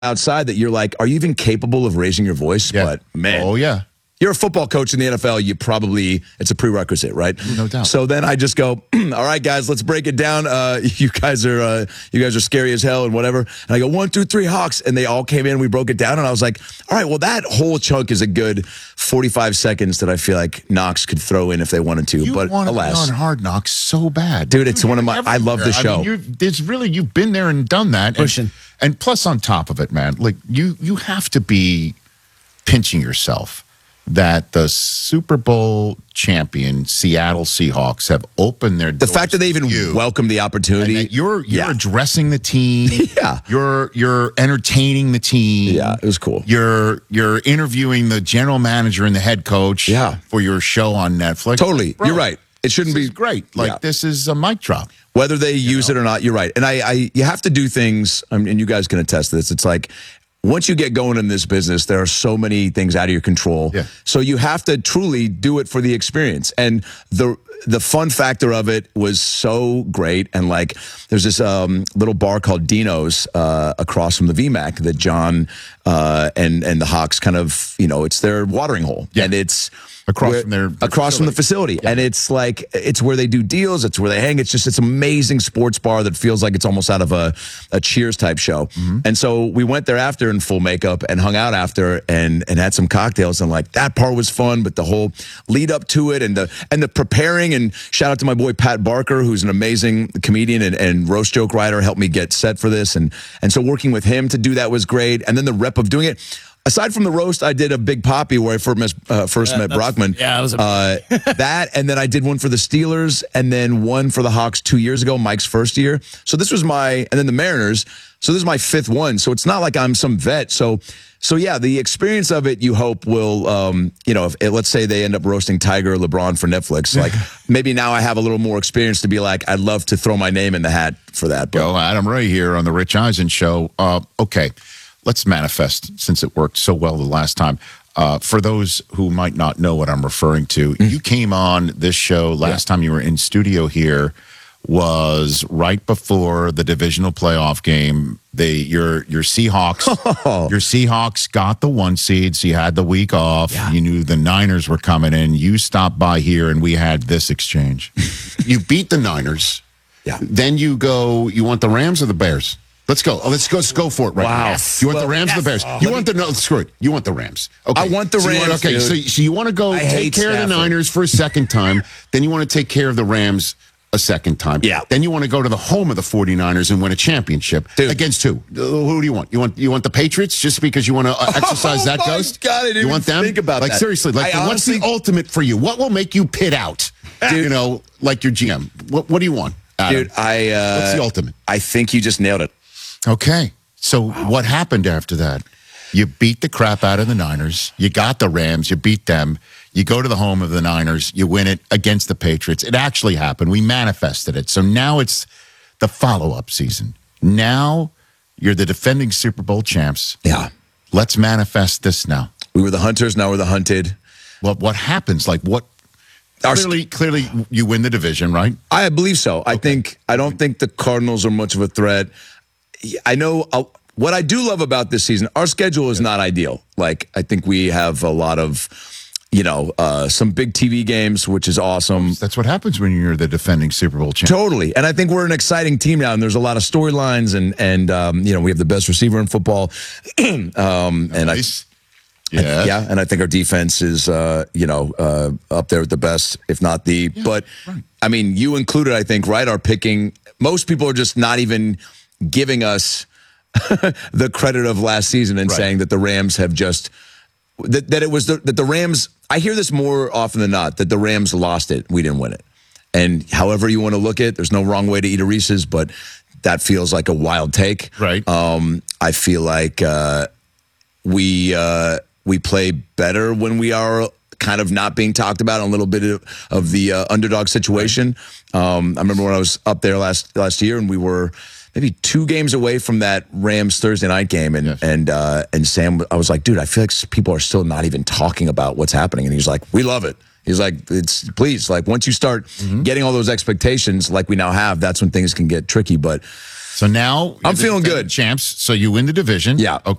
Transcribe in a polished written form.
outside that you're like, are you even capable of raising your voice? Yeah. But man, oh yeah, you're a football coach in the NFL. You probably, it's a prerequisite, right? No doubt. So then I just go, all right, guys, let's break it down. You guys are scary as hell and whatever. And I go 1, 2, 3 Hawks, and they all came in. We broke it down, and I was like, all right, well, that whole chunk is a good 45 seconds that I feel like Knox could throw in if they wanted to. You but want to be alas, on Hard Knocks so bad, dude, it's one of my. I love the show. I mean, you've been there and done that. And plus, on top of it, man, like you have to be pinching yourself that the Super Bowl champion Seattle Seahawks have opened their doors. The fact that they even welcomed the opportunity. And that you're addressing the team. Yeah. You're entertaining the team. Yeah, it was cool. You're interviewing the general manager and the head coach. Yeah. For your show on Netflix. Totally, Bro, you're right. It shouldn't be great. Like this is a mic drop. Whether they use it or not, you're right. And you have to do things, and you guys can attest to this. It's like, once you get going in this business, there are so many things out of your control. Yeah. So you have to truly do it for the experience. And the fun factor of it was so great. And like, there's this little bar called Dino's across from the VMAC that John and the Hawks kind of, it's their watering hole. Yeah. And it's across from the facility. Yeah. And it's like, it's where they do deals. It's where they hang. It's amazing sports bar that feels like it's almost out of a Cheers type show. Mm-hmm. And so we went there after in full makeup and hung out after and had some cocktails. And like, that part was fun, but the whole lead up to it and the preparing, and shout out to my boy Pat Barker, who's an amazing comedian and roast joke writer, helped me get set for this. And so working with him to do that was great. And then the rep of doing it. Aside from the roast, I did a Big Papi where I first met Brockman. Yeah, that was that, and then I did one for the Steelers, and then one for the Hawks 2 years ago, Mike's first year. So this was and then the Mariners. So this is my 5th one. So it's not like I'm some vet. So yeah, the experience of it, you hope will, if let's say they end up roasting Tiger or LeBron for Netflix, like maybe now I have a little more experience to be like, I'd love to throw my name in the hat for that. But. Yo, Adam Ray here on the Rich Eisen Show. Okay. Let's manifest, since it worked so well the last time. For those who might not know what I'm referring to, you came on this show last time you were in studio here was right before the divisional playoff game. Your Seahawks, your Seahawks got the 1 seed, so you had the week off. Yeah. You knew the Niners were coming in. You stopped by here, and we had this exchange. You beat the Niners. Yeah. Then you want the Rams or the Bears? Let's go. Let's go for it right now. Yes. You want the Rams or the Bears? Screw it. You want the Rams. Okay. I want the Rams. So you want to go take care of the Niners for a second time. Then you want to take care of the Rams a second time. Yeah. Then you want to go to the home of the 49ers and win a championship. Dude. Against who? Who do you want? You want the Patriots just because you want to exercise that ghost? God, I didn't you want them? Think about that. Seriously, what's the ultimate for you? What will make you pit out? Dude. Like your GM. What do you want, Adam? Dude, what's the ultimate? I think you just nailed it. Okay. So what happened after that? You beat the crap out of the Niners. You got the Rams. You beat them. You go to the home of the Niners. You win it against the Patriots. It actually happened. We manifested it. So now it's the follow-up season. Now you're the defending Super Bowl champs. Yeah. Let's manifest this now. We were the hunters. Now we're the hunted. Well, what happens? Like what? Clearly, you win the division, right? I believe so. Okay. I don't think the Cardinals are much of a threat. I know what I do love about this season, our schedule is not ideal. Like, I think we have a lot of, some big TV games, which is awesome. That's what happens when you're the defending Super Bowl champion. Totally. And I think we're an exciting team now, and there's a lot of storylines, and we have the best receiver in football. Nice. And I think our defense is, up there with the best, if not the. Yeah, but, right. I mean, you included, I think, right, are picking. Most people are just not even giving us the credit of last season and saying that the Rams have just that the Rams. I hear this more often than not, that the Rams lost it. We didn't win it. And however you want to look at it, there's no wrong way to eat a Reese's, but that feels like a wild take. Right. I feel like we play better when we are kind of not being talked about, a little bit of the underdog situation. I remember when I was up there last year, and we were maybe 2 games away from that Rams Thursday night game, and Sam, I was like, dude, I feel like people are still not even talking about what's happening, and he's like, we love it. He's like, once you start getting all those expectations like we now have, that's when things can get tricky. But So now I'm you're the feeling defending good. champs. So you win the division. Yeah.